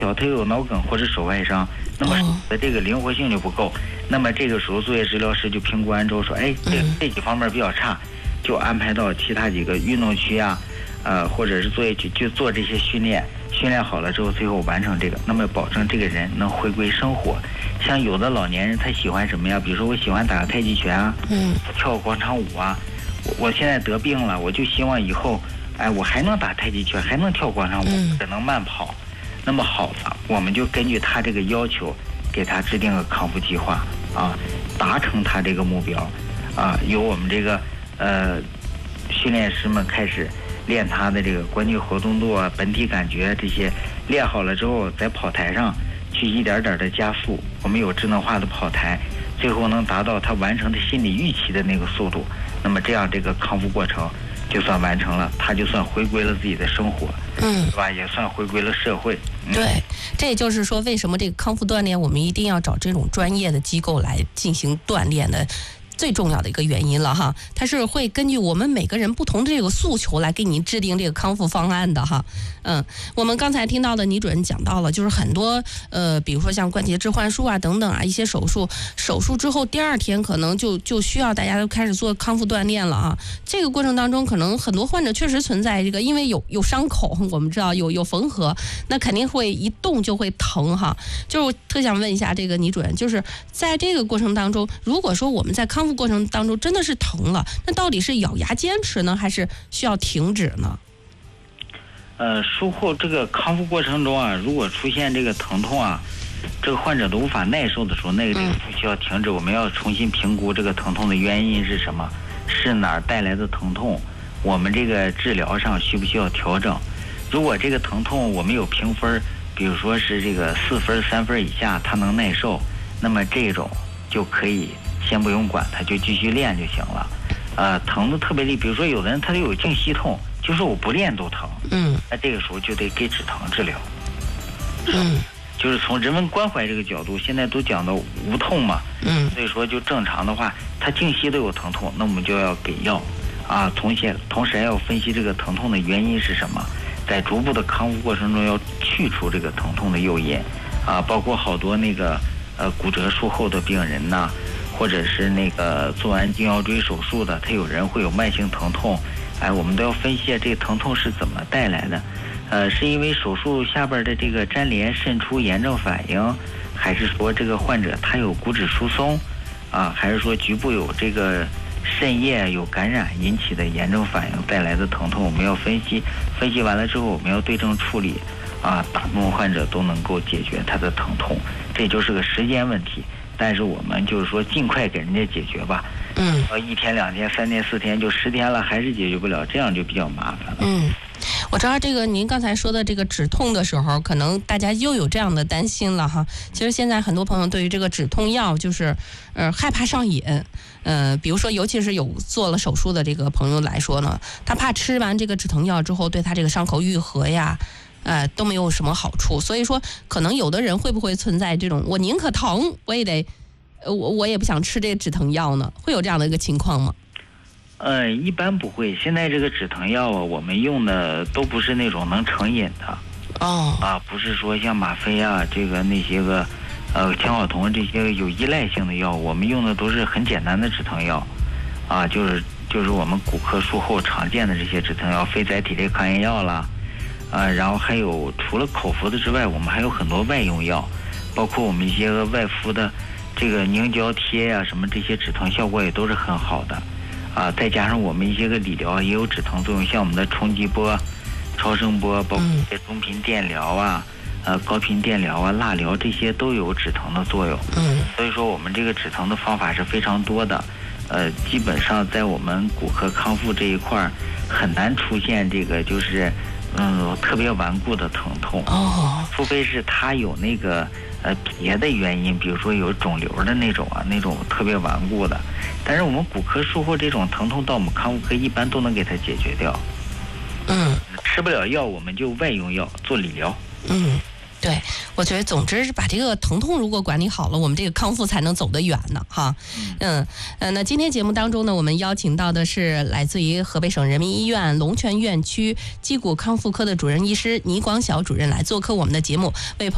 小腿有脑梗或者手外伤，那么的这个灵活性就不够，那么这个时候作业治疗师就评估完之后说，哎，这几方面比较差，就安排到其他几个运动区啊，或者是作业区去做这些训练好了之后，最后完成这个，那么保证这个人能回归生活。像有的老年人他喜欢什么呀？比如说我喜欢打太极拳啊，跳广场舞啊，我现在得病了，我就希望以后，哎，我还能打太极拳，还能跳广场舞，只能慢跑。那么好了，我们就根据他这个要求，给他制定个康复计划啊，达成他这个目标啊，由我们这个训练师们开始练他的这个关节活动度啊、本体感觉这些，练好了之后，在跑台上去一点点的加速。我们有智能化的跑台，最后能达到他完成的心理预期的那个速度。那么这样这个康复过程就算完成了，他就算回归了自己的生活，是吧？也算回归了社会。 对，这也就是说，为什么这个康复锻炼，我们一定要找这种专业的机构来进行锻炼的。最重要的一个原因了哈，它是会根据我们每个人不同的这个诉求来给你制定这个康复方案的哈。我们刚才听到的倪主任讲到了，就是很多比如说像关节置换术啊等等啊一些手术之后第二天可能就需要大家都开始做康复锻炼了啊。这个过程当中，可能很多患者确实存在这个，因为有伤口，我们知道有缝合，那肯定会一动就会疼哈。就是特想问一下这个倪主任，就是在这个过程当中，如果说我们在康复过程当中真的是疼了，那到底是咬牙坚持呢，还是需要停止呢？ 术后这个康复过程中啊，如果出现这个疼痛啊，这个患者都无法耐受的时候，那个不需要停止，我们要重新评估这个疼痛的原因是什么，是哪儿带来的疼痛，我们这个治疗上需不需要调整？如果这个疼痛我们有评分，比如说是这个4分、3分以下，他能耐受，那么这种就可以先不用管它，就继续练就行了。疼的特别厉害，比如说有的人他就有静息痛，就说我不练都疼，那这个时候就得给止疼治疗。就是从人文关怀这个角度，现在都讲到无痛嘛，所以说就正常的话，他静息都有疼痛，那我们就要给药啊，同时还要分析这个疼痛的原因是什么，在逐步的康复过程中要去除这个疼痛的诱因啊，包括好多那个骨折术后的病人呐，或者是那个做完颈腰椎手术的，他有人会有慢性疼痛，哎，我们都要分析这个疼痛是怎么带来的。是因为手术下边的这个粘连渗出炎症反应，还是说这个患者他有骨质疏松啊，还是说局部有这个肾液有感染引起的炎症反应带来的疼痛？我们要分析完了之后，我们要对症处理啊，大部分患者都能够解决他的疼痛，这就是个时间问题。但是我们就是说尽快给人家解决吧。1天、2天、3天、4天，就10天了，还是解决不了，这样就比较麻烦了。 我知道这个您刚才说的这个止痛的时候，可能大家又有这样的担心了哈。其实现在很多朋友对于这个止痛药就是害怕上瘾。比如说尤其是有做了手术的这个朋友来说呢，他怕吃完这个止疼药之后对他这个伤口愈合呀都没有什么好处。所以说可能有的人会不会存在这种我宁可疼我也得我也不想吃这个止疼药呢？会有这样的一个情况吗？ 一般不会。现在这个止疼药啊，我们用的都不是那种能成瘾的。不是说像吗啡啊，这个那些个羟郝酮这些有依赖性的药，我们用的都是很简单的止疼药啊，就是我们骨科术后常见的这些止疼药，非甾体类抗炎药啦，然后还有除了口服的之外，我们还有很多外用药，包括我们一些个外敷的这个凝胶贴呀，什么这些止疼效果也都是很好的。再加上我们一些个理疗也有止疼作用，像我们的冲击波、超声波，包括一些中频电疗啊、高频电疗啊、蜡疗，这些都有止疼的作用。所以说我们这个止疼的方法是非常多的。基本上在我们骨科康复这一块很难出现这个就是特别顽固的疼痛，除非是他有那个别的原因，比如说有肿瘤的那种特别顽固的。但是我们骨科术后这种疼痛到我们康复科一般都能给它解决掉。吃不了药我们就外用药做理疗。 对，我觉得总之是把这个疼痛如果管理好了，我们这个康复才能走得远呢哈。那今天节目当中呢，我们邀请到的是来自于河北省人民医院龙泉院区肌骨康复科的主任医师倪广晓主任来做客我们的节目，为